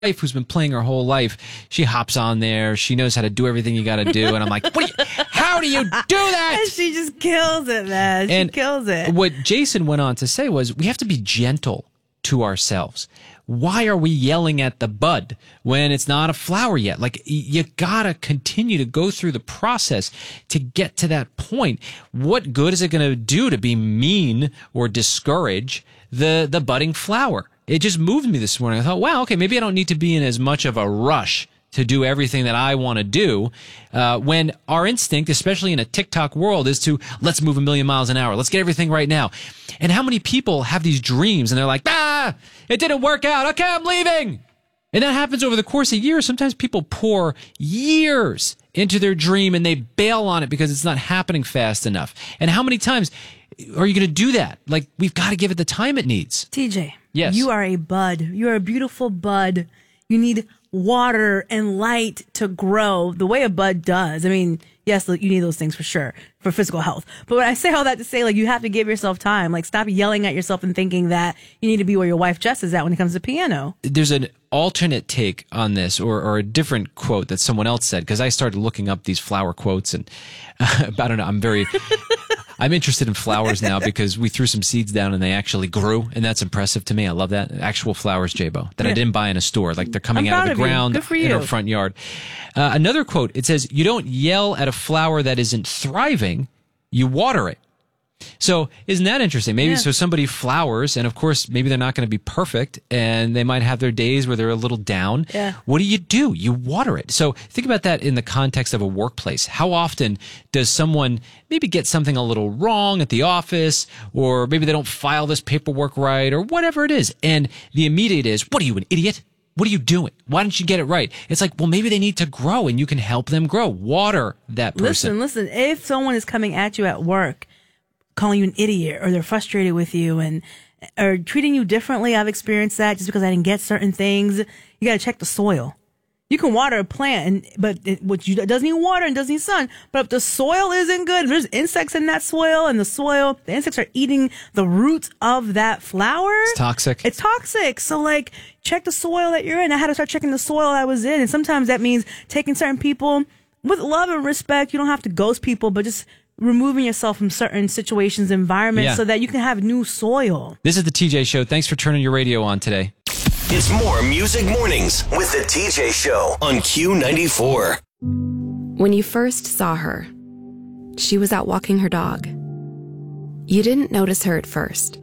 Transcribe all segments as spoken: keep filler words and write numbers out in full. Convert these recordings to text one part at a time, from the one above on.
wife who's been playing her whole life, she hops on there. She knows how to do everything you got to do. And I'm like, what do you, how do you do that? And she just kills it, man. She and kills it. What Jason went on to say was, we have to be gentle to ourselves. Why are we yelling at the bud when it's not a flower yet? Like, you gotta continue to go through the process to get to that point. What good is it going to do to be mean or discourage the, the budding flower? It just moved me this morning. I thought, wow, okay, maybe I don't need to be in as much of a rush to do everything that I want to do, uh, when our instinct, especially in a TikTok world, is to let's move a million miles an hour. Let's get everything right now. And how many people have these dreams and they're like, ah, it didn't work out. Okay, I'm leaving. And that happens over the course of years. Sometimes people pour years into their dream and they bail on it because it's not happening fast enough. And how many times are you going to do that? Like, we've got to give it the time it needs. T J, yes, you are a bud. You are a beautiful bud. You need water and light to grow the way a bud does. I mean, yes, you need those things for sure for physical health. But when I say all that to say, like, you have to give yourself time. Like, stop yelling at yourself and thinking that you need to be where your wife Jess is at when it comes to piano. There's an alternate take on this, or, or a different quote that someone else said, because I started looking up these flower quotes, and uh, I don't know, I'm very... I'm interested in flowers now because we threw some seeds down and they actually grew, and that's impressive to me. I love that. Actual flowers, J-Bo, that yeah. I didn't buy in a store. Like, they're coming I'm out of the ground Good for in you. our front yard. Uh, another quote, it says, you don't yell at a flower that isn't thriving, you water it. So isn't that interesting? Maybe yeah. so somebody flowers, and of course, maybe they're not going to be perfect, and they might have their days where they're a little down. Yeah. What do you do? You water it. So think about that in the context of a workplace. How often does someone maybe get something a little wrong at the office, or maybe they don't file this paperwork right, or whatever it is, and the immediate is, what are you, an idiot? What are you doing? Why don't you get it right? It's like, well, maybe they need to grow, and you can help them grow. Water that person. Listen, listen, if someone is coming at you at work, calling you an idiot, or they're frustrated with you and or treating you differently. I've experienced that just because I didn't get certain things. You got to check the soil. You can water a plant, and but it, what you, it doesn't need water and doesn't need sun. But if the soil isn't good, if there's insects in that soil, and the soil, the insects are eating the roots of that flower. It's toxic. It's toxic. So, like, check the soil that you're in. I had to start checking the soil I was in. And sometimes that means taking certain people with love and respect. You don't have to ghost people, but just removing yourself from certain situations, environments, yeah. so that you can have new soil. This is the T J Show. Thanks for turning your radio on today. It's more Music Mornings with the T J Show on Q ninety-four. When you first saw her, she was out walking her dog. You didn't notice her at first.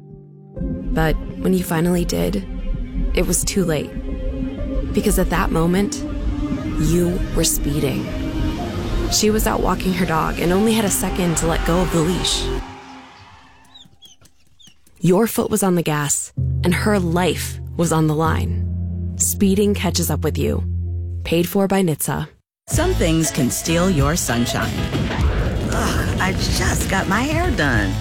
But when you finally did, it was too late. Because at that moment, you were speeding. She was out walking her dog and only had a second to let go of the leash. Your foot was on the gas, and her life was on the line. Speeding catches up with you. Paid for by N H T S A. Some things can steal your sunshine. Ugh, I just got my hair done.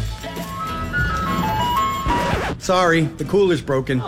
Sorry, the cooler's broken.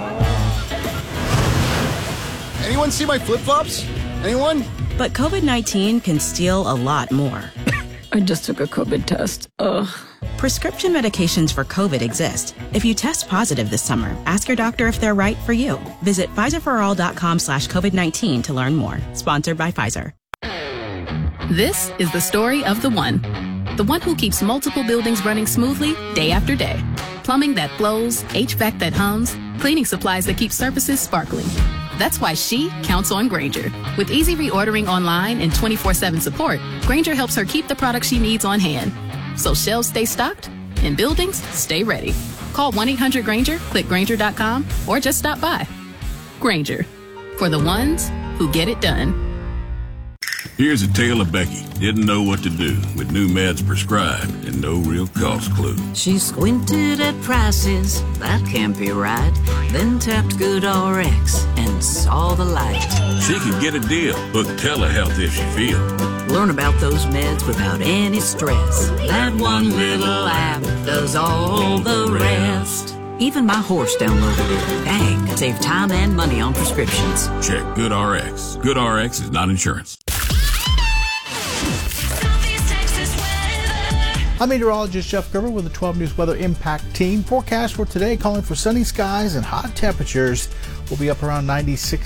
Anyone see my flip-flops? Anyone? But COVID nineteen can steal a lot more. I just took a COVID test. Ugh. Prescription medications for COVID exist. If you test positive this summer, ask your doctor if they're right for you. Visit Pfizerforall.com slash COVID-19 to learn more. Sponsored by Pfizer. This is the story of the one. The one who keeps multiple buildings running smoothly day after day. Plumbing that flows, H V A C that hums, cleaning supplies that keep surfaces sparkling. That's why she counts on Grainger. With easy reordering online and twenty-four seven support, Grainger helps her keep the products she needs on hand. So shelves stay stocked and buildings stay ready. Call one eight hundred Grainger, click Grainger dot com, or just stop by. Grainger, for the ones who get it done. Here's a tale of Becky. Didn't know what to do with new meds prescribed and no real cost clue. She squinted at prices, that can't be right. Then tapped GoodRx and saw the light. She could get a deal. Book telehealth if she feels. Learn about those meds without any stress. That one little app does all the rest. Even my horse downloaded it. Dang, save time and money on prescriptions. Check GoodRx. GoodRx is not insurance. I'm meteorologist Jeff Gerber with the twelve News Weather Impact Team. Forecast for today calling for sunny skies and hot temperatures. We'll be up around ninety-six